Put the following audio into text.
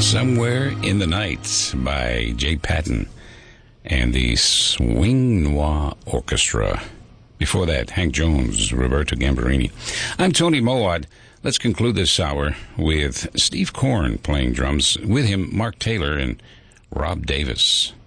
Somewhere in the Night by Jay Patton and the Swing Noir Orchestra. Before that, Hank Jones, Roberto Gambarini. I'm Tony Mowat. Let's conclude this hour with Steve Korn playing drums. With him, Mark Taylor and Rob Davis.